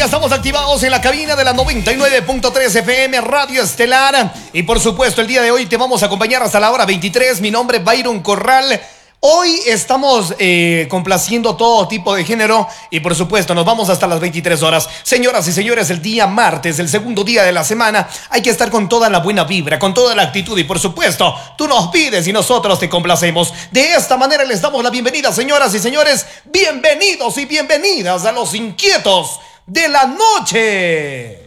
ya estamos activados en la cabina de la 99.3 FM Radio Estelar. Y por supuesto, el día de hoy te vamos a acompañar hasta la hora 23. Mi nombre es Byron Corral. Hoy estamos complaciendo todo tipo de género y por supuesto nos vamos hasta las 23 horas. Señoras y señores, el día martes, el segundo día de la semana, hay que estar con toda la buena vibra, con toda la actitud y por supuesto, tú nos pides y nosotros te complacemos. De esta manera les damos la bienvenida, señoras y señores. Bienvenidos y bienvenidas a Los Inquietos de la Noche.